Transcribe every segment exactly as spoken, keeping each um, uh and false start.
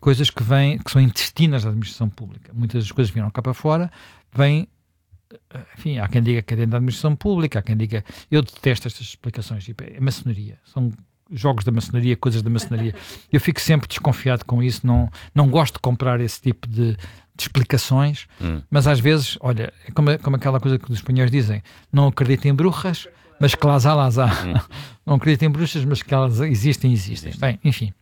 coisas que vêm, que são intestinas da administração pública. Muitas das coisas vieram cá para fora, vêm, enfim, há quem diga que é dentro da administração pública, há quem diga, eu detesto estas explicações, tipo, é maçonaria, são jogos da maçonaria, coisas da maçonaria. Eu fico sempre desconfiado com isso, não, não gosto de comprar esse tipo de, de explicações, hum. mas às vezes, olha, é como, como aquela coisa que os espanhóis dizem, não acredito em bruxas, mas que las há, las há. Hum. Não acredito em bruxas, mas que elas existem, existem. Existe. Bem, enfim.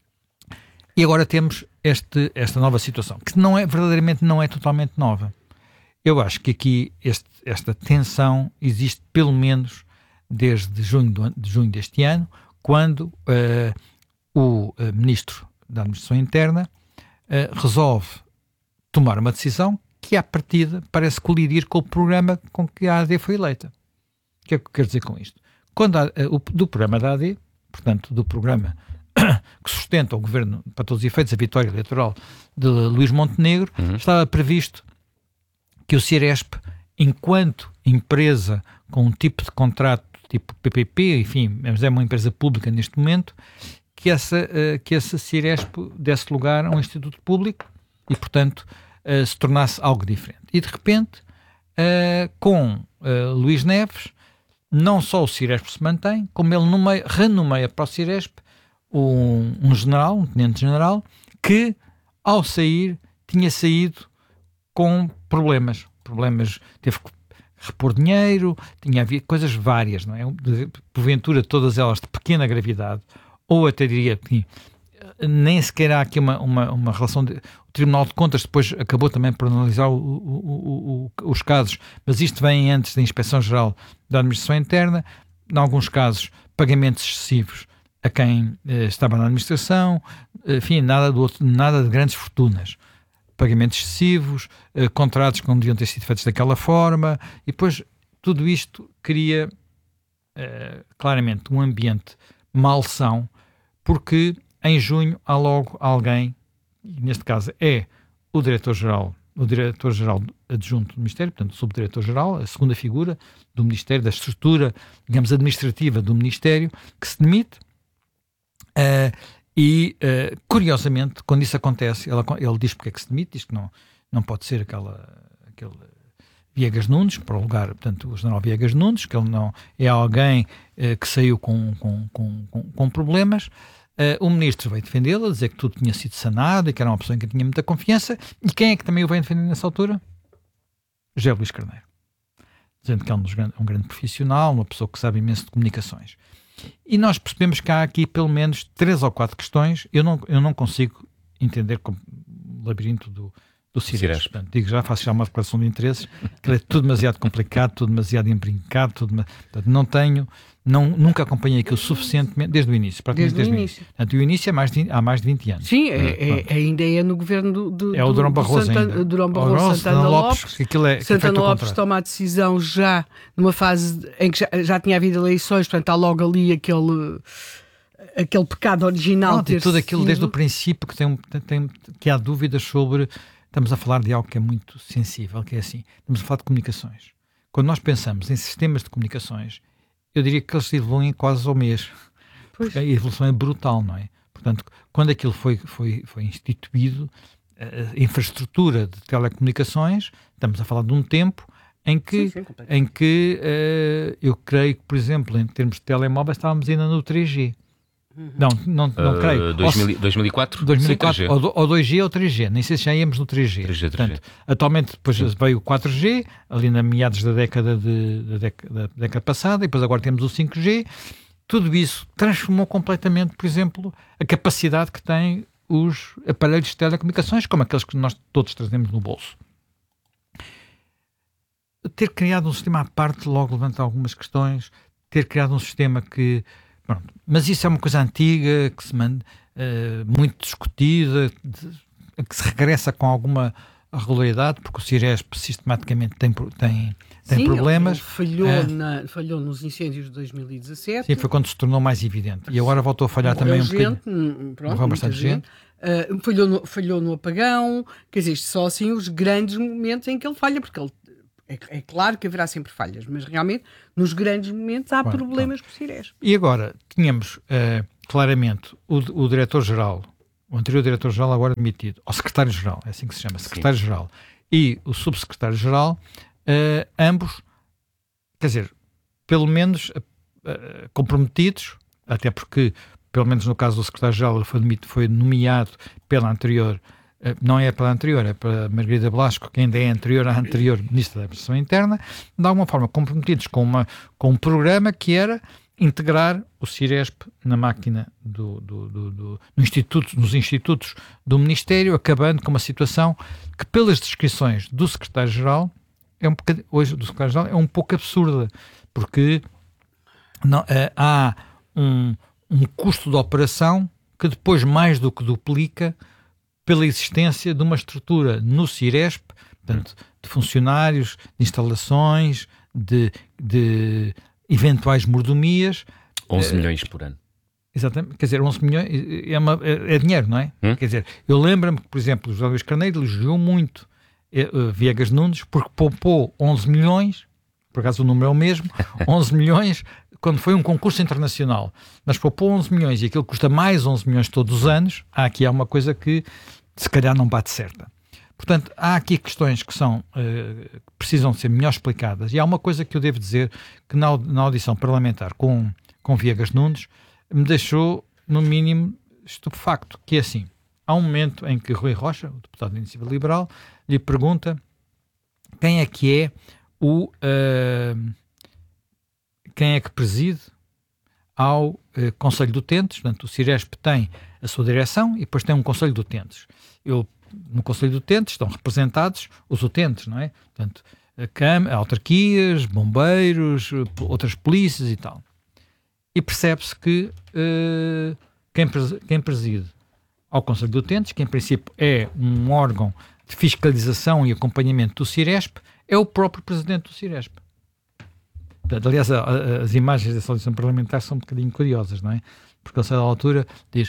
E agora temos este, esta nova situação, que não é, verdadeiramente não é totalmente nova. Eu acho que aqui este, esta tensão existe pelo menos desde junho, do, de junho deste ano, quando uh, o uh, Ministro da Administração Interna uh, resolve tomar uma decisão que, à partida, parece colidir com o programa com que a A D foi eleita. O que é que eu quero dizer com isto? Quando a, uh, o, do programa da A D, portanto, do programa que sustenta o governo, para todos os efeitos, a vitória eleitoral de Luís Montenegro, uhum. estava previsto que o Ciresp, enquanto empresa com um tipo de contrato tipo P P P, enfim, mas é uma empresa pública neste momento, que essa, uh, que essa Ciresp desse lugar a um instituto público e, portanto, uh, se tornasse algo diferente. E, de repente, uh, com uh, Luís Neves, não só o Ciresp se mantém, como ele nomeia, renomeia para o Ciresp um, um general, um tenente-general, que, ao sair, tinha saído com problemas. Problemas, teve que repor dinheiro, tinha havido coisas várias, não é? Porventura, todas elas de pequena gravidade, ou até diria que nem sequer há aqui uma, uma, uma relação de... O Tribunal de Contas depois acabou também por analisar o, o, o, o, os casos, mas isto vem antes da Inspeção-Geral da Administração Interna, em alguns casos, pagamentos excessivos a quem eh, estava na administração, enfim, nada, do outro, nada de grandes fortunas. Pagamentos excessivos, eh, contratos que não deviam ter sido feitos daquela forma, e depois tudo isto cria eh, claramente um ambiente malsão, porque em junho há logo alguém, e neste caso é o diretor-geral, o diretor-geral adjunto do Ministério, portanto o subdiretor-geral, a segunda figura do Ministério, da estrutura, digamos, administrativa do Ministério, que se demite. Uh, e, uh, curiosamente, quando isso acontece, ela, ele diz porque é que se demite, diz que não, não pode ser aquela, aquele Viegas Nunes, para o lugar, portanto, o general Viegas Nunes, que ele não é alguém uh, que saiu com, com, com, com, com problemas. Uh, o ministro veio defendê-lo, dizer que tudo tinha sido sanado e que era uma pessoa em que tinha muita confiança. E quem é que também o veio defender nessa altura? José Luís Carneiro. Dizendo que é um, dos, um grande profissional, uma pessoa que sabe imenso de comunicações. E nós percebemos que há aqui pelo menos três ou quatro questões. Eu não, eu não consigo entender como o labirinto do, do Ciresp. Portanto, digo, já faço já uma declaração de interesses, que é tudo demasiado complicado, tudo demasiado embrincado, tudo, portanto, não tenho, não, nunca acompanhei aquilo suficientemente desde o início. Desde, desde o início. início. Portanto, o início é mais de, há mais de vinte anos. Sim, é, é, ainda é no governo do, do, é o Durão Barroso, Santana, ainda. Durão Barroso, Santana, Santana Lopes. Lopes que aquilo é, Santana que é Lopes toma a decisão já numa fase em que já, já tinha havido eleições, portanto há logo ali aquele, aquele pecado original. Não, e tudo aquilo sido... desde o princípio que, tem, tem, que há dúvidas sobre... Estamos a falar de algo que é muito sensível, que é assim, estamos a falar de comunicações. Quando nós pensamos em sistemas de comunicações, eu diria que eles evoluem quase ao mês. Pois. Porque a evolução é brutal, não é? Portanto, quando aquilo foi, foi, foi instituído, a infraestrutura de telecomunicações, estamos a falar de um tempo em que, sim, sim, em que uh, eu creio que, por exemplo, em termos de telemóveis, estávamos ainda no três G. Uhum. Não, não, não uh, creio. dois mil, dois mil e quatro? dois mil e quatro, sim, ou, ou dois G ou três G. Nem sei se já íamos no três G. três G, Portanto, três G. Atualmente depois sim. veio o quatro G, ali na meados da década, de, da, década, da década passada, e depois agora temos o cinco G. Tudo isso transformou completamente, por exemplo, a capacidade que têm os aparelhos de telecomunicações, como aqueles que nós todos trazemos no bolso. Ter criado um sistema à parte logo levanta algumas questões. Ter criado um sistema que... Pronto, mas isso é uma coisa antiga, que se manda, uh, muito discutida, de, que se regressa com alguma regularidade, porque o Ciresp sistematicamente tem, tem, tem sim, problemas. Ele falhou, uh, na, falhou nos incêndios de dois mil e dezassete. Sim, foi quando se tornou mais evidente. E agora voltou a falhar morreu também gente, um bocadinho. Pronto, morreu bastante gente. gente. Uh, falhou, no, falhou no apagão, quer dizer, só assim os grandes momentos em que ele falha, porque ele É, é claro que haverá sempre falhas, mas realmente nos grandes momentos há claro, problemas claro. com o Ciresp. E agora tínhamos uh, claramente o, o diretor-geral o anterior diretor-geral agora demitido, ou secretário-geral, é assim que se chama, secretário-geral, e o subsecretário-geral, uh, ambos, quer dizer, pelo menos uh, uh, comprometidos, até porque, pelo menos no caso do secretário-geral, ele foi, foi nomeado pela anterior, uh, não é pela anterior, é pela Margarida Blasco, que ainda é anterior à anterior Ministra da Administração Interna, de alguma forma comprometidos com, uma, com um programa que era integrar o Ciresp na máquina do, do, do, do, no instituto, nos institutos do Ministério, acabando com uma situação que, pelas descrições do secretário-geral, é um bocad... hoje do secretário-geral, é um pouco absurda, porque não, é, há um, um custo de operação que depois mais do que duplica pela existência de uma estrutura no Ciresp, portanto, de funcionários, de instalações, de... de eventuais mordomias. onze milhões por ano. Exatamente, quer dizer, onze milhões é, uma, é, é dinheiro, não é? Hum? Quer dizer, eu lembro-me que, por exemplo, o José Luís Carneiro elogiou muito uh, Viegas Nunes porque poupou onze milhões, por acaso o número é o mesmo, onze milhões, quando foi um concurso internacional, mas poupou onze milhões e aquilo custa mais onze milhões todos os anos. Há aqui há uma coisa que se calhar não bate certa. Portanto, há aqui questões que são, uh, que precisam ser melhor explicadas, e há uma coisa que eu devo dizer que na, na audição parlamentar com, com Viegas Nunes me deixou, no mínimo, estupefacto, que é assim, há um momento em que Rui Rocha, o deputado da Iniciativa Liberal, lhe pergunta quem é que é o uh, quem é que preside ao uh, Conselho de Utentes. Portanto, o Ciresp tem a sua direção e depois tem um Conselho de Utentes. Eu No Conselho de Utentes estão representados os utentes, não é? Portanto, a Câmara, autarquias, bombeiros, outras polícias e tal. E percebe-se que uh, quem, quem preside ao Conselho de Utentes, que em princípio é um órgão de fiscalização e acompanhamento do Ciresp, é o próprio presidente do Ciresp. Portanto, aliás, a, a, as imagens dessa audição parlamentar são um bocadinho curiosas, não é? Porque a certa altura diz,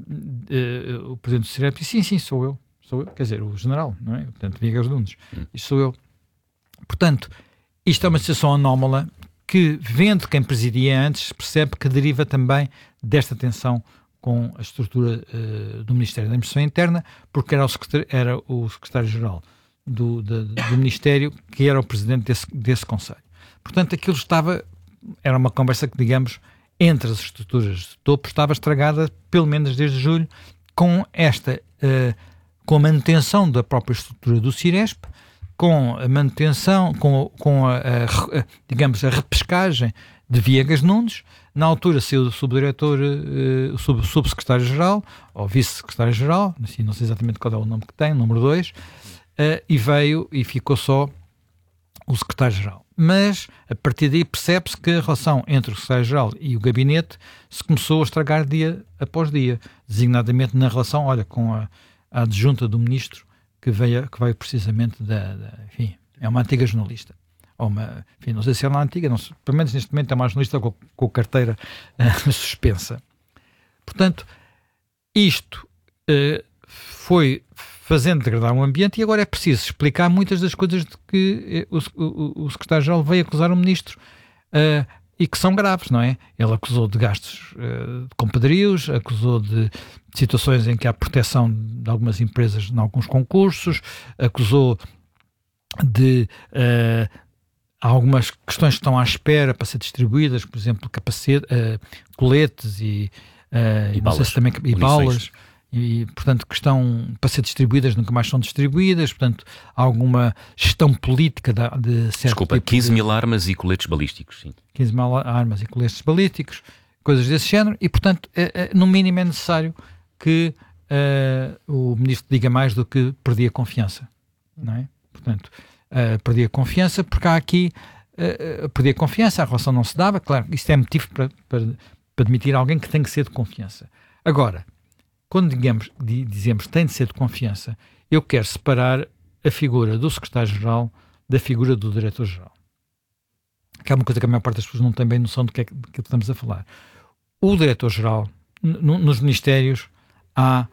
uh, o presidente do Ciresp diz, sim, sim, sou eu. Sou eu, quer dizer, o general, não é? Portanto, Viegas Nunes. Hum. Isto sou eu. Portanto, isto é uma situação anómala que, vendo quem presidia antes, percebe que deriva também desta tensão com a estrutura uh, do Ministério da Administração Interna, porque era o, secretário, era o secretário-geral do, do, do Ministério que era o presidente desse, desse Conselho. Portanto, aquilo estava... Era uma conversa que, digamos, entre as estruturas de topo, estava estragada, pelo menos desde julho, com esta... Uh, com a manutenção da própria estrutura do Ciresp, com a manutenção, com, com a, a, a, digamos, a repescagem de Viegas Nunes. Na altura saiu o subdiretor, uh, o sub, subsecretário-geral, ou vice-secretário-geral, assim, não sei exatamente qual é o nome que tem, número dois, uh, e veio e ficou só o secretário-geral. Mas, a partir daí, percebe-se que a relação entre o secretário-geral e o gabinete se começou a estragar dia após dia, designadamente na relação, olha, com a a adjunta do ministro que veio, que veio precisamente da, da, enfim, é uma antiga jornalista, ou uma, enfim, não sei se ela é antiga, não sei, pelo menos neste momento é uma jornalista com, com a carteira uh, suspensa. Portanto, isto uh, foi fazendo degradar o ambiente e agora é preciso explicar muitas das coisas de que uh, o, o, o secretário-geral veio acusar o ministro uh, e que são graves, não é? Ele acusou de gastos uh, de compadrios, acusou de situações em que há proteção de algumas empresas em alguns concursos, acusou de uh, algumas questões que estão à espera para ser distribuídas, por exemplo, capacete, uh, coletes e, uh, e, e, balas, também, e balas, e, portanto, que estão para ser distribuídas, nunca mais são distribuídas, portanto, há alguma gestão política de, de certo Desculpa, tipo quinze de, mil armas e coletes balísticos, sim. quinze mil armas e coletes balísticos, coisas desse género, e, portanto, é, é, no mínimo é necessário que uh, o ministro diga mais do que perdi a confiança, não é? Portanto, uh, perdi a confiança porque há aqui, uh, perdi a confiança, a relação não se dava, claro, isto é motivo para, para, para demitir alguém que tem que ser de confiança. Agora, quando digamos, dizemos tem de ser de confiança, eu quero separar a figura do secretário-geral da figura do diretor-geral. Que é uma coisa que a maior parte das pessoas não tem bem noção do que é que, do que estamos a falar. O diretor-geral, n- nos ministérios, há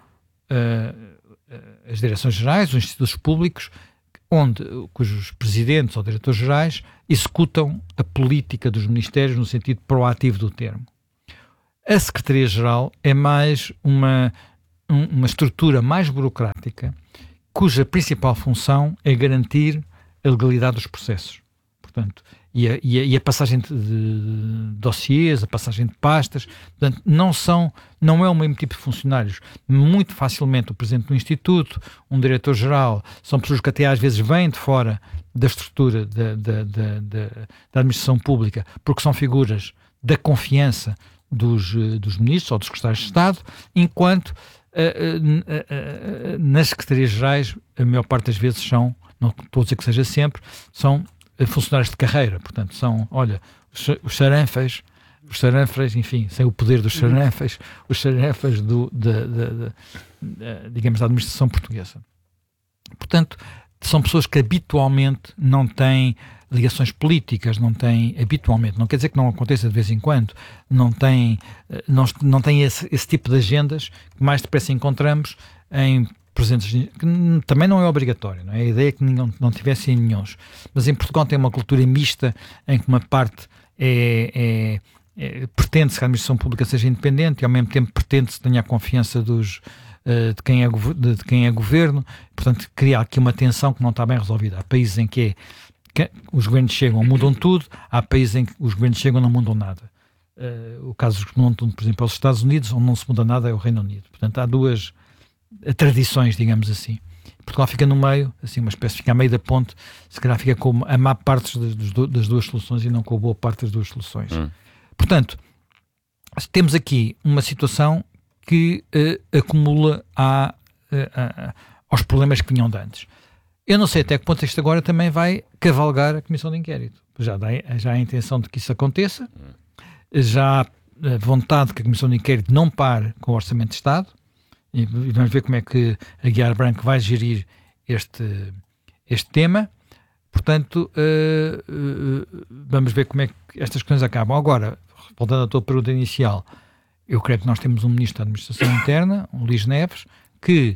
uh, as direções gerais, os institutos públicos, onde, cujos presidentes ou diretores gerais executam a política dos ministérios no sentido proativo do termo. A Secretaria-Geral é mais uma, um, uma estrutura mais burocrática, cuja principal função é garantir a legalidade dos processos. Portanto, e a, e a, e a passagem de, de dossiês, a passagem de pastas, portanto, não são, não é o mesmo tipo de funcionários. Muito facilmente o presidente do Instituto, um diretor-geral, são pessoas que até às vezes vêm de fora da estrutura da, da, da, da, da administração pública, porque são figuras da confiança dos, dos ministros ou dos secretários de Estado, enquanto uh, uh, uh, uh, nas secretarias-gerais a maior parte das vezes são, não estou a dizer que seja sempre, são funcionários de carreira, portanto são, olha, os, os charanfas, os charanfas, enfim, sem o poder dos charanfas, os charanfas do, da, da, da, da, digamos, da administração portuguesa. Portanto, são pessoas que habitualmente não têm ligações políticas, não têm, habitualmente, não quer dizer que não aconteça de vez em quando, não têm, não, não têm esse, esse tipo de agendas que mais depressa encontramos em presentes, que também não é obrigatório, não é? A ideia é que ninguém, não tivessem nenhuns. Mas em Portugal tem uma cultura mista em que uma parte é, é, é, pretende-se que a administração pública seja independente e ao mesmo tempo pretende-se que tenha a confiança dos, uh, de, quem é, de, de quem é governo. Portanto, cria aqui uma tensão que não está bem resolvida. Há países em que, é, que os governos chegam, mudam tudo, há países em que os governos chegam e não mudam nada. Uh, o caso que mudam tudo, por exemplo, aos Estados Unidos, onde não se muda nada é o Reino Unido. Portanto, há duas tradições, digamos assim. Portugal fica no meio, assim, uma espécie, fica a meio da ponte, se calhar fica com a má parte das, das duas soluções e não com a boa parte das duas soluções. Hum. Portanto, temos aqui uma situação que uh, acumula a, uh, uh, aos problemas que vinham de antes. Eu não sei até que ponto isto agora também vai cavalgar a Comissão de Inquérito. Já, dá, já há a intenção de que isso aconteça, já há a vontade que a Comissão de Inquérito não pare com o Orçamento de Estado, e vamos ver como é que a Guiar Branco vai gerir este, este tema. Portanto, uh, uh, vamos ver como é que estas questões acabam. Agora, voltando à tua pergunta inicial, eu creio que nós temos um Ministro da Administração Interna, o Luís Neves, que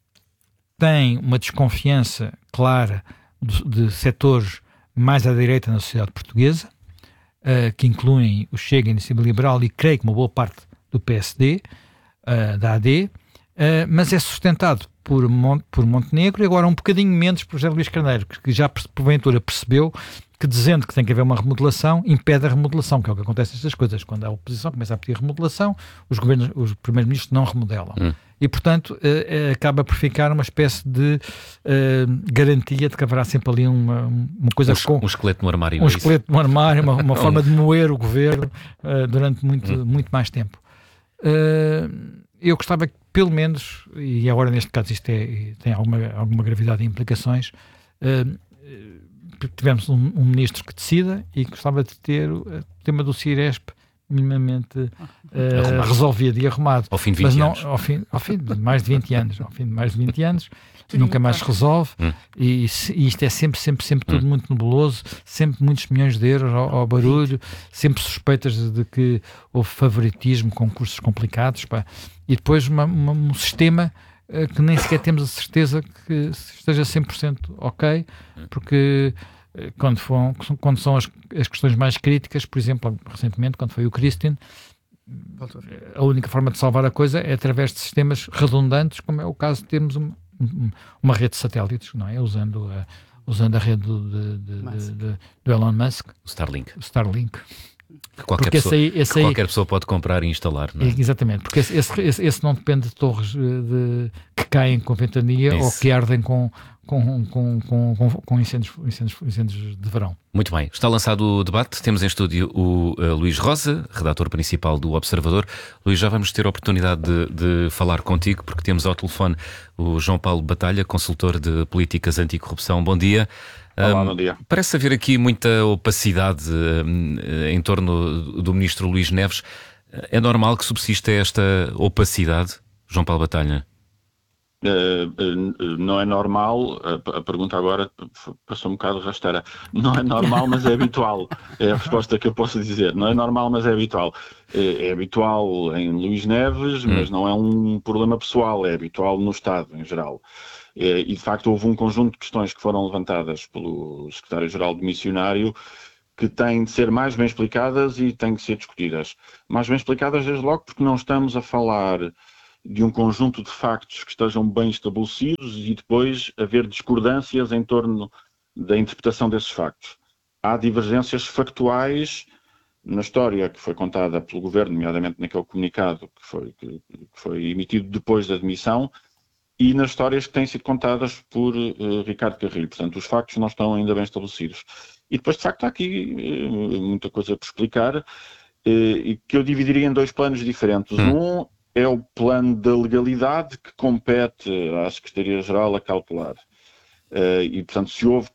tem uma desconfiança clara de, de setores mais à direita na sociedade portuguesa, uh, que incluem o Chega, a Iniciativa Liberal e creio que uma boa parte do P S D, uh, da A D, Uh, mas é sustentado por, Mon por Montenegro e agora um bocadinho menos por José Luís Carneiro, que já porventura percebeu que dizendo que tem que haver uma remodelação, impede a remodelação, que é o que acontece nestas coisas. Quando a oposição começa a pedir remodelação, os, governos, os primeiros-ministros não remodelam. Hum. E, portanto, uh, uh, acaba por ficar uma espécie de uh, garantia de que haverá sempre ali uma, uma coisa um, com... Um esqueleto no armário. Um esqueleto no armário, uma, uma forma de moer o governo uh, durante muito, hum. muito mais tempo. Uh, eu gostava que, pelo menos, e agora neste caso isto é, tem alguma, alguma gravidade e implicações, uh, tivemos um, um ministro que decida e gostava de ter o tema do Ciresp minimamente uh, resolvido e arrumado. Ao fim de vinte Mas não, anos. Ao fim, ao fim de mais de vinte anos. Ao fim de mais de vinte anos. Nunca mais se resolve. Hum. E, e isto é sempre, sempre, sempre tudo hum. muito nebuloso, sempre muitos milhões de euros ao, ao barulho, sempre suspeitas de, de que houve favoritismo, concursos complicados, pá. E depois uma, uma, um sistema uh, que nem sequer temos a certeza que esteja cem por cento ok, porque uh, quando, foram, quando são as, as questões mais críticas, por exemplo, recentemente, quando foi o Christian, a única forma de salvar a coisa é através de sistemas redundantes, como é o caso de termos um, um, uma rede de satélites, não é? Usando a, usando a rede do, de, de, de, de, do Elon Musk. O Starlink. O Starlink. Que qualquer, pessoa, esse aí, esse que qualquer aí, pessoa pode comprar e instalar, não é? Exatamente, porque esse, esse, esse não depende de torres de, que caem com ventania Isso. ou que ardem com, com, com, com, com, com incêndios, incêndios, incêndios de verão. Muito bem, está lançado o debate. Temos em estúdio o uh, Luís Rosa, redator principal do Observador. Luís, já vamos ter a oportunidade de, de falar contigo, porque temos ao telefone o João Paulo Batalha, consultor de políticas anticorrupção. Bom dia. Olá, bom dia. Um, parece haver aqui muita opacidade um, em torno do ministro Luís Neves. É normal que subsista esta opacidade, João Paulo Batalha? Uh, uh, não é normal, a, a pergunta agora passou um bocado rasteira. Não é normal, mas é habitual. É a resposta que eu posso dizer. Não é normal, mas é habitual. É, é habitual em Luís Neves, hum. mas não é um problema pessoal, é habitual no Estado em geral. E, de facto, houve um conjunto de questões que foram levantadas pelo secretário-geral do Missionário que têm de ser mais bem explicadas e têm de ser discutidas. Mais bem explicadas, desde logo, porque não estamos a falar de um conjunto de factos que estejam bem estabelecidos e depois haver discordâncias em torno da interpretação desses factos. Há divergências factuais na história que foi contada pelo Governo, nomeadamente naquele comunicado que foi, que, que foi emitido depois da demissão, e nas histórias que têm sido contadas por uh, Ricardo Carrilho. Portanto, os factos não estão ainda bem estabelecidos. E depois, de facto, há aqui uh, muita coisa por explicar, uh, e que eu dividiria em dois planos diferentes. Hum. Um é o plano da legalidade que compete à Secretaria-Geral a calcular. Uh, e, portanto, se houve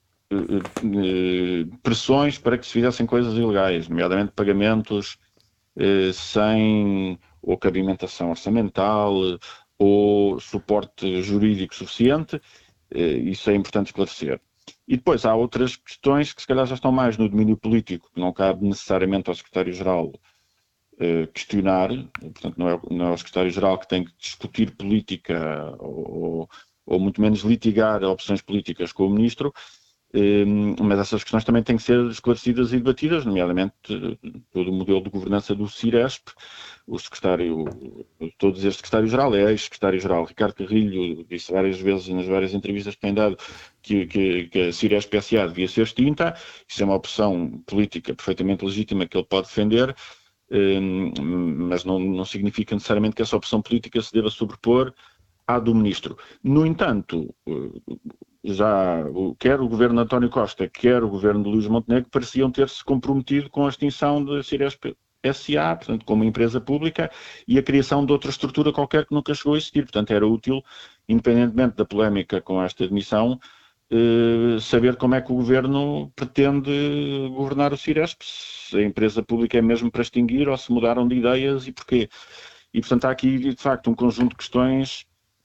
pressões para que se fizessem coisas ilegais, nomeadamente pagamentos eh, sem ou cabimentação orçamental ou suporte jurídico suficiente, eh, isso é importante esclarecer. E depois há outras questões que se calhar já estão mais no domínio político, que não cabe necessariamente ao Secretário-Geral eh, questionar, portanto não é, não é o Secretário-Geral que tem que discutir política ou, ou muito menos litigar opções políticas com o Ministro, mas essas questões também têm que ser esclarecidas e debatidas, nomeadamente todo o modelo de governança do Ciresp. O secretário, todos estes secretário-geral, é ex-secretário-geral Ricardo Carrilho, disse várias vezes nas várias entrevistas que tem dado que, que, que a Ciresp S A devia ser extinta. Isso é uma opção política perfeitamente legítima que ele pode defender, mas não, não significa necessariamente que essa opção política se deva sobrepor à do Ministro. No entanto, já quer o governo de António Costa, quer o governo de Luís Montenegro pareciam ter-se comprometido com a extinção da Ciresp S A, portanto, como empresa pública, e a criação de outra estrutura qualquer que nunca chegou a existir. Portanto, era útil, independentemente da polémica com esta admissão, eh, saber como é que o governo pretende governar o Ciresp, se a empresa pública é mesmo para extinguir ou se mudaram de ideias e porquê. E, portanto, há aqui, de facto, um conjunto de questões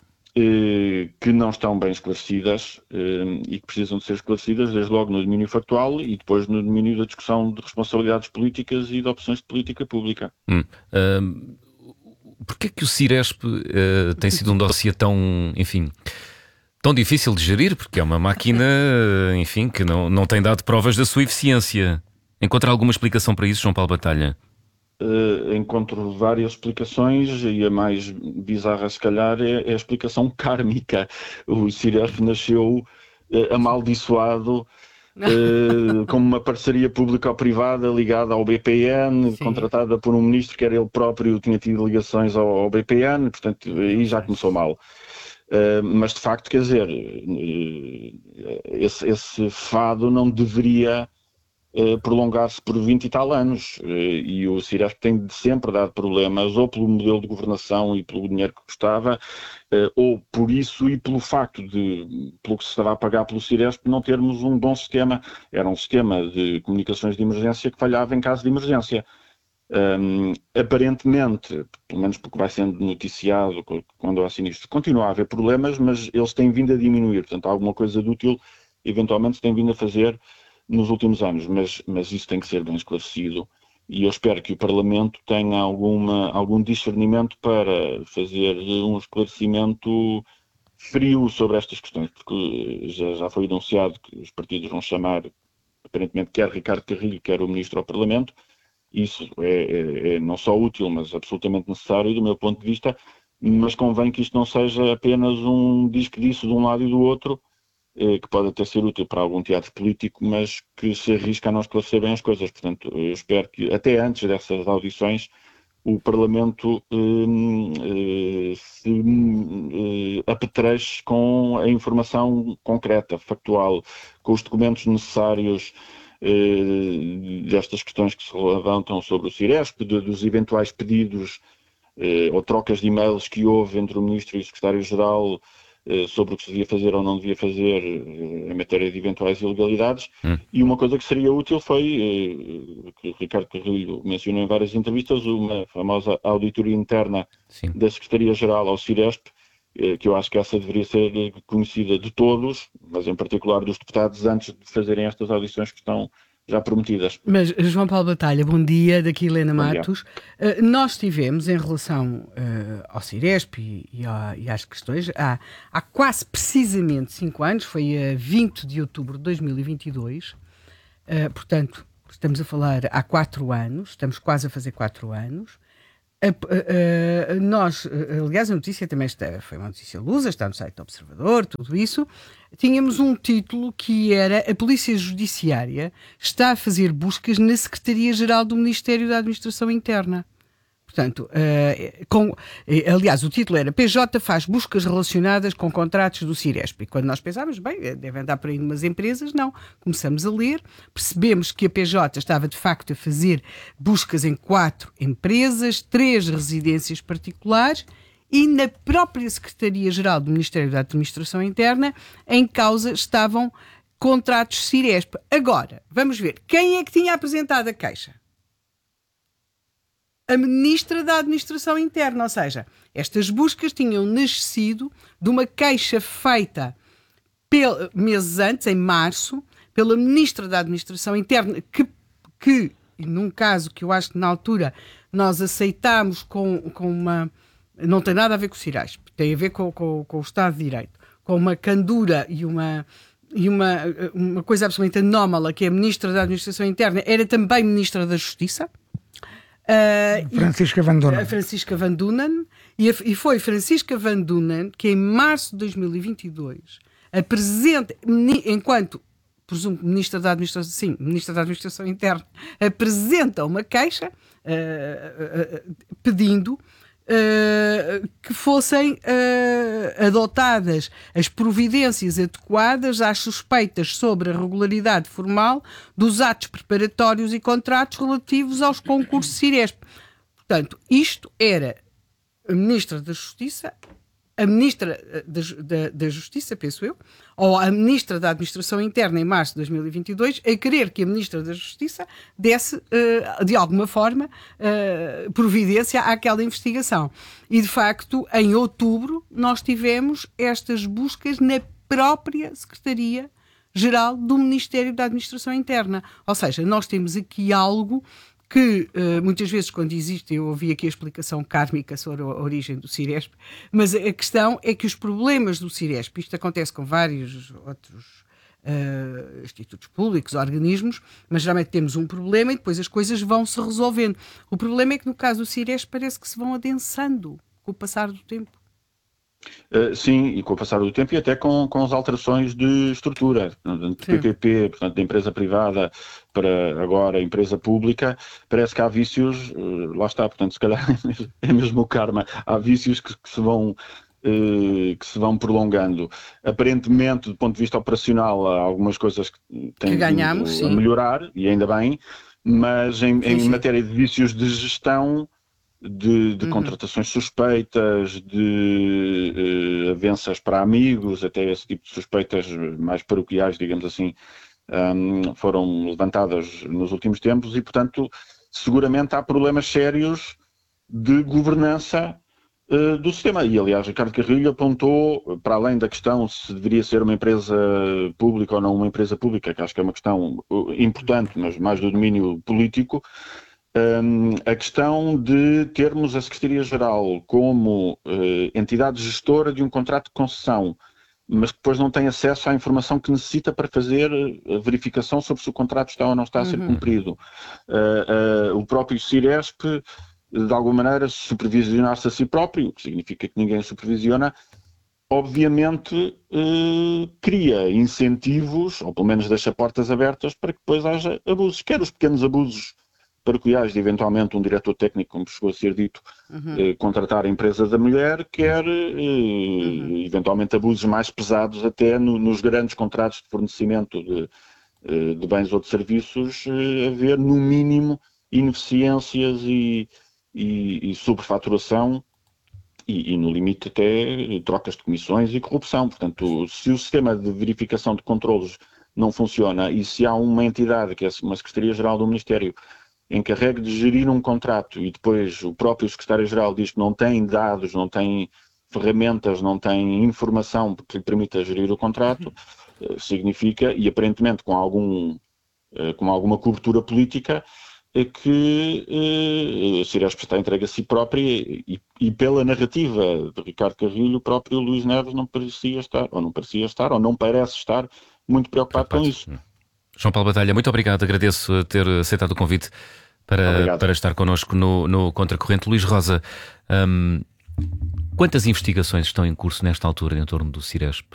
que não estão bem esclarecidas e que precisam de ser esclarecidas, desde logo no domínio factual e depois no domínio da discussão de responsabilidades políticas e de opções de política pública. Hum. Uh, Porquê é que o Ciresp uh, tem sido um dossiê tão, enfim, tão difícil de gerir? Porque é uma máquina, enfim, que não, não tem dado provas da sua eficiência. Encontra alguma explicação para isso, João Paulo Batalha? Uh, encontro várias explicações e a mais bizarra se calhar é, é a explicação kármica. O Ciresp nasceu uh, amaldiçoado uh, como uma parceria público-privada ligada ao B P N, Sim. contratada por um ministro que era ele próprio, tinha tido ligações ao, ao B P N, portanto aí já começou mal. Uh, mas de facto, quer dizer, uh, esse, esse fado não deveria prolongar-se por vinte e tal anos, e o Ciresp tem sempre dado problemas, ou pelo modelo de governação e pelo dinheiro que custava, ou por isso e pelo facto de, pelo que se estava a pagar pelo Ciresp, não termos um bom sistema. Era um sistema de comunicações de emergência que falhava em caso de emergência. Um, aparentemente, pelo menos porque vai sendo noticiado quando há sinistros, continua a haver problemas, mas eles têm vindo a diminuir, portanto alguma coisa de útil eventualmente se tem vindo a fazer nos últimos anos, mas, mas isso tem que ser bem esclarecido e eu espero que o Parlamento tenha alguma, algum discernimento para fazer um esclarecimento frio sobre estas questões, porque já, já foi anunciado que os partidos vão chamar, aparentemente, quer Ricardo Carrilho, quer o Ministro ao Parlamento. Isso é, é, é não só útil, mas absolutamente necessário do meu ponto de vista, mas convém que isto não seja apenas um disque disso de um lado e do outro, que pode até ser útil para algum teatro político, mas que se arrisca a não esclarecer bem as coisas. Portanto, eu espero que, até antes dessas audições, o Parlamento eh, se eh, apetreche com a informação concreta, factual, com os documentos necessários eh, destas questões que se levantam sobre o Ciresp, de, dos eventuais pedidos eh, ou trocas de e-mails que houve entre o Ministro e o Secretário-Geral sobre o que se devia fazer ou não devia fazer em matéria de eventuais ilegalidades. Hum. E uma coisa que seria útil foi, que o Ricardo Carrilho mencionou em várias entrevistas, uma famosa auditoria interna Sim. da Secretaria-Geral ao Ciresp, que eu acho que essa deveria ser conhecida de todos, mas em particular dos deputados, antes de fazerem estas audições que estão já prometidas. Mas, João Paulo Batalha, bom dia, daqui Helena Matos. Uh, nós tivemos, em relação uh, ao Ciresp e, e, a, e às questões, há, há quase precisamente cinco anos, foi a vinte de outubro de dois mil e vinte e dois, uh, portanto, estamos a falar há quatro anos, estamos quase a fazer quatro anos, a, a, a, nós, aliás, a notícia também está, foi uma notícia lusa, está no site do Observador, tudo isso. Tínhamos um título que era: a Polícia Judiciária está a fazer buscas na Secretaria-Geral do Ministério da Administração Interna. Portanto, uh, com, uh, aliás, o título era: P J faz buscas relacionadas com contratos do Ciresp. E quando nós pensávamos, bem, devem andar por aí umas empresas, não. Começamos a ler, percebemos que a P J estava de facto a fazer buscas em quatro empresas, três residências particulares, e na própria Secretaria-Geral do Ministério da Administração Interna, em causa estavam contratos Ciresp. Agora, vamos ver, quem é que tinha apresentado a queixa? A Ministra da Administração Interna, ou seja, estas buscas tinham nascido de uma queixa feita pel, meses antes, em março, pela Ministra da Administração Interna, que, que, num caso que eu acho que na altura nós aceitámos com, com uma... Não tem nada a ver com o Ciresp, tem a ver com, com, com o Estado de Direito, com uma candura e uma... E uma, uma coisa absolutamente anómala, que é a Ministra da Administração Interna era também Ministra da Justiça. Uh, Francisca Van Dunen. Francisca Van Dunen, e, e foi Francisca Van Dunen que em março de dois mil e vinte e dois apresenta, enquanto presumo Ministra da Administração, sim, Ministra da Administração Interna, apresenta uma queixa uh, uh, uh, pedindo Uh, que fossem uh, adotadas as providências adequadas às suspeitas sobre a regularidade formal dos atos preparatórios e contratos relativos aos concursos Ciresp. Portanto, isto era a Ministra da Justiça, a Ministra da, da, da Justiça, penso eu, ou a Ministra da Administração Interna em março de dois mil e vinte e dois, a querer que a Ministra da Justiça desse, uh, de alguma forma, uh, providência àquela investigação. E, de facto, em outubro, nós tivemos estas buscas na própria Secretaria-Geral do Ministério da Administração Interna. Ou seja, nós temos aqui algo que uh, muitas vezes, quando existe, eu ouvi aqui a explicação kármica sobre a origem do Ciresp, mas a questão é que os problemas do Ciresp, isto acontece com vários outros uh, institutos públicos, organismos, mas geralmente temos um problema e depois as coisas vão se resolvendo. O problema é que no caso do Ciresp parece que se vão adensando com o passar do tempo. Uh, sim, e com o passar do tempo e até com, com as alterações de estrutura, de P P P, portanto, da empresa privada para agora a empresa pública, parece que há vícios, uh, lá está, portanto, se calhar é mesmo o karma, há vícios que, que se vão... Uh, que se vão prolongando. Aparentemente, do ponto de vista operacional, há algumas coisas que têm que ganhamos, vindo a sim. melhorar, e ainda bem, mas em, sim, em sim. matéria de vícios de gestão, de, de uhum. contratações suspeitas, de uh, avanças para amigos, até esse tipo de suspeitas mais paroquiais, digamos assim, um, foram levantadas nos últimos tempos e, portanto, seguramente há problemas sérios de governança uh, do sistema. E, aliás, Ricardo Carrilho apontou, para além da questão se deveria ser uma empresa pública ou não uma empresa pública, que acho que é uma questão importante, mas mais do domínio político, Um, a questão de termos a Secretaria-Geral como uh, entidade gestora de um contrato de concessão, mas que depois não tem acesso à informação que necessita para fazer a verificação sobre se o contrato está ou não está a ser uhum. cumprido. Uh, uh, o próprio Ciresp, de alguma maneira, supervisionar-se a si próprio, o que significa que ninguém supervisiona, obviamente uh, cria incentivos, ou pelo menos deixa portas abertas para que depois haja abusos, quer os pequenos abusos paroquiais de eventualmente um diretor técnico, como chegou a ser dito, uhum. eh, contratar a empresa da mulher, quer eh, uhum. eventualmente abusos mais pesados até no, nos grandes contratos de fornecimento de, eh, de bens ou de serviços, eh, haver no mínimo ineficiências e, e, e sobrefaturação e, e no limite até trocas de comissões e corrupção. Portanto, se o sistema de verificação de controlos não funciona e se há uma entidade, que é uma Secretaria-Geral do Ministério, encarregue de gerir um contrato e depois o próprio secretário-geral diz que não tem dados, não tem ferramentas, não tem informação que lhe permita gerir o contrato, significa, e aparentemente com, algum, com alguma cobertura política, que a Ciresp está entregue a si própria e, e pela narrativa de Ricardo Carrilho, o próprio Luís Neves não parecia estar, ou não parecia estar, ou não parece estar muito preocupado com isso. João Paulo Batalha, muito obrigado, agradeço ter aceitado o convite para, para estar connosco no, no Contracorrente. Luís Rosa, hum, quantas investigações estão em curso nesta altura em torno do Ciresp?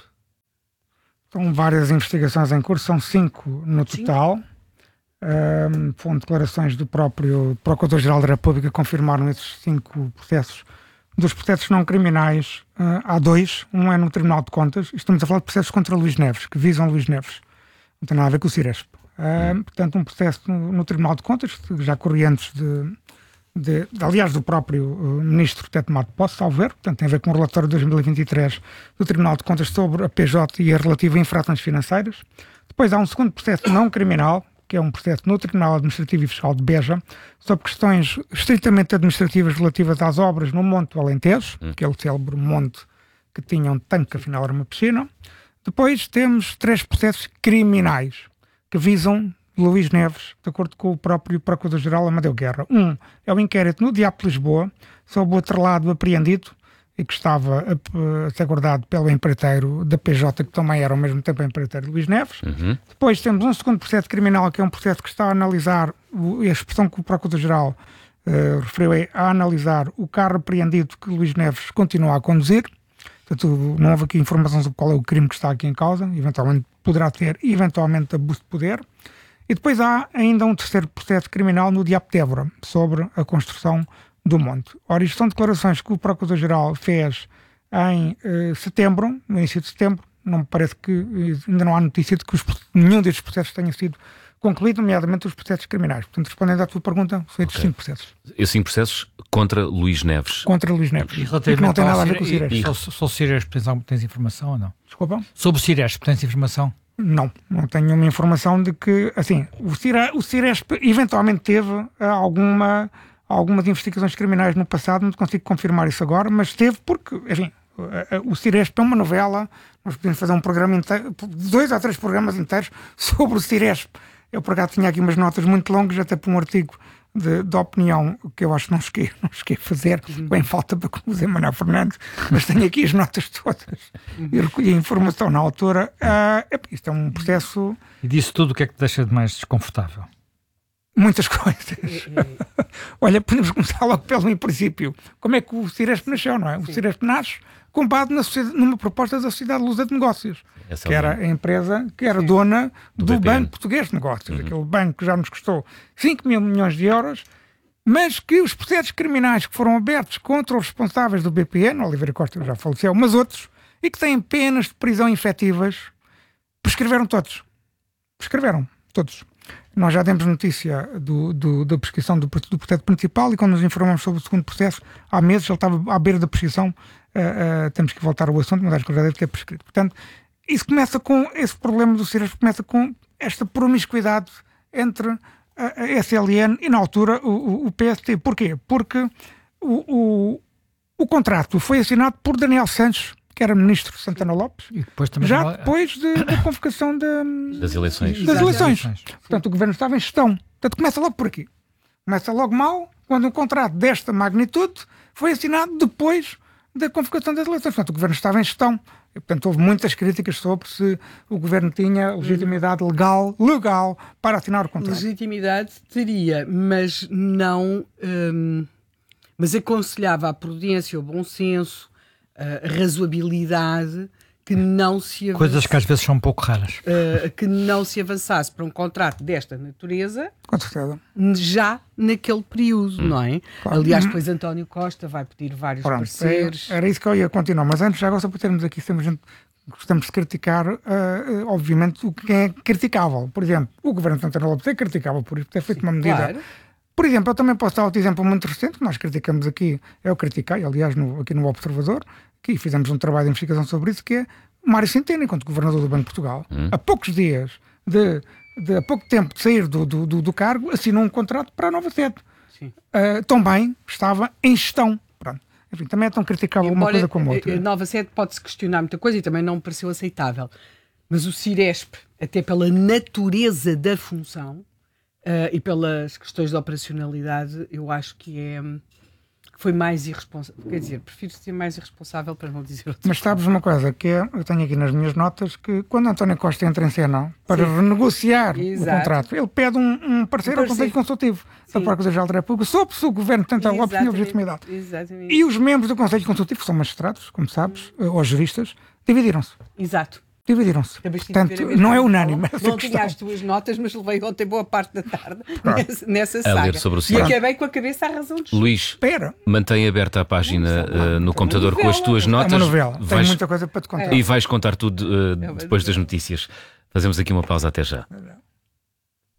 São várias investigações em curso, são cinco no total. Um, foram declarações do próprio Procurador-Geral da República que confirmaram esses cinco processos. Dos processos não criminais, uh, há dois. Um é no Tribunal de Contas. Estamos a falar de processos contra Luís Neves, que visam Luís Neves. Não tem nada a ver com o Ciresp. Uh, portanto, um processo no, no Tribunal de Contas, já correntes de, de, de, aliás, do próprio uh, Ministro ter tomado posse, salvo ver. Portanto, tem a ver com o relatório de dois mil e vinte e três do Tribunal de Contas sobre a P J e a relativa a infrações financeiras. Depois há um segundo processo não criminal, que é um processo no Tribunal Administrativo e Fiscal de Beja, sobre questões estritamente administrativas relativas às obras no Monte do Alentejo, hum. que é o célebre monte que tinha um tanque, que afinal era uma piscina. Depois temos três processos criminais que visam Luís Neves, de acordo com o próprio Procurador-Geral Amadeu Guerra. Um é o inquérito no Diabo de Lisboa, sobre o atrelado apreendido e que estava a, a ser guardado pelo empreiteiro da P J, que também era ao mesmo tempo empreiteiro de Luís Neves. Uhum. Depois temos um segundo processo criminal, que é um processo que está a analisar, o, a expressão que o Procurador-Geral uh, referiu é a analisar o carro apreendido que Luís Neves continua a conduzir. Portanto, não houve aqui informação sobre qual é o crime que está aqui em causa, eventualmente poderá ter, eventualmente, abuso de poder. E depois há ainda um terceiro processo criminal no Diabo de Évora, sobre a construção do monte. Ora, isto são declarações que o Procurador-Geral fez em eh, setembro, no início de setembro. Não me parece que, ainda não há notícia de que os, nenhum destes processos tenha sido concluído, nomeadamente os processos criminais. Portanto, respondendo à tua pergunta, são estes okay. cinco processos. Esses cinco processos contra Luís Neves. Contra Luís Neves. E relativamente não tem nada a ver com o Ciresp. Sobre o Ciresp, tens informação ou não? Desculpa? Sobre o Ciresp, tens informação? Não, não tenho uma informação de que, assim, o Ciresp, o Ciresp eventualmente teve alguma... algumas investigações criminais no passado, não consigo confirmar isso agora, mas teve porque, enfim, o Ciresp é uma novela, nós podemos fazer um programa inteiro, dois ou três programas inteiros sobre o Ciresp. Eu, por acaso, tinha aqui umas notas muito longas, até para um artigo de, de opinião, que eu acho que não cheguei, não cheguei a fazer, bem falta para como o Zé Manuel Fernandes, mas tenho aqui as notas todas e recolhi a informação na altura. Uh, isto é um processo... E disso tudo, o que é que te deixa de mais desconfortável? Muitas coisas. Olha, podemos começar logo pelo princípio. Como é que o Ciresp nasceu, não é? O Ciresp nasce com base na numa proposta da Sociedade Lusa de Negócios, Essa que era a empresa que era dona do, do Banco Português de Negócios. Uhum. Aquele banco que já nos custou cinco mil milhões de euros, mas que os processos criminais que foram abertos contra os responsáveis do B P N, Oliveira Costa já faleceu, mas outros, e que têm penas de prisão efetivas, prescreveram todos. Prescreveram todos. Nós já demos notícia do, do, da prescrição do, do processo principal e quando nos informamos sobre o segundo processo, há meses ele estava à beira da prescrição, uh, uh, temos que voltar ao assunto, mas acho que já deve ter prescrito. Portanto, isso começa com, esse problema do Ciresp começa com esta promiscuidade entre a, a S L N e, na altura, o, o, o P S T. Porquê? Porque o, o, o contrato foi assinado por Daniel Sanches, que era ministro de Santana Lopes, e depois também já não... depois de, da convocação de, das eleições. Das eleições. Portanto, o governo estava em gestão. Portanto, começa logo por aqui. Começa logo mal, quando um contrato desta magnitude foi assinado depois da convocação das eleições. Portanto, o governo estava em gestão. E, portanto, houve muitas críticas sobre se o governo tinha legitimidade legal, legal para assinar o contrato. Legitimidade teria, mas não... Hum, mas aconselhava a prudência, o bom senso, a razoabilidade, que não se avançasse, coisas que às vezes são um pouco raras, uh, que não se avançasse para um contrato desta natureza, com certeza, já naquele período, hum. não é? Claro. Aliás, depois António Costa vai pedir vários Pronto, pareceres. Era isso que eu ia continuar, mas antes, já agora, só para termos aqui, sempre gente, gostamos de criticar, uh, obviamente, o que é criticável. Por exemplo, o governo de Santana Lopes é criticável por isso, ter feito Sim, uma medida. Claro. Por exemplo, eu também posso dar outro exemplo muito recente, que nós criticamos aqui, eu critiquei, aliás, no, aqui no Observador, que fizemos um trabalho de investigação sobre isso, que é o Mário Centeno, enquanto governador do Banco de Portugal, hum. há poucos dias, de, de há pouco tempo de sair do, do, do, do cargo, assinou um contrato para a nova sede. Uh, também estava em gestão. Pronto. Enfim, também é tão criticável uma coisa como outra. A nova sede pode-se questionar muita coisa e também não me pareceu aceitável. Mas o Ciresp, até pela natureza da função, Uh, e pelas questões de operacionalidade, eu acho que é, Foi mais irresponsável. Quer dizer, prefiro ser mais irresponsável para não dizer outra. Mas sabes uma coisa, que é, eu tenho aqui nas minhas notas, que quando António Costa entra em cena para Sim. renegociar Exato. o contrato, ele pede um, um parecer um ao Conselho Consultivo Sim. da Procuradoria-Geral da República sobre se o Governo tenta a opção de legitimidade. Exatamente. E os membros do Conselho Consultivo, que são magistrados, como sabes, hum. ou juristas, dividiram-se. Exato. Dividiram-se. Portanto, não é unânime. Não tinha as tuas notas, mas levei ontem boa parte da tarde nessa, nessa saga. A ler sobre o e acabei com a cabeça à razão de Luís, Espera. mantém aberta a página uh, no computador com as tuas notas. É uma novela, vais, tenho muita coisa para te contar. E vais contar tudo uh, depois das notícias. Fazemos aqui uma pausa, até já.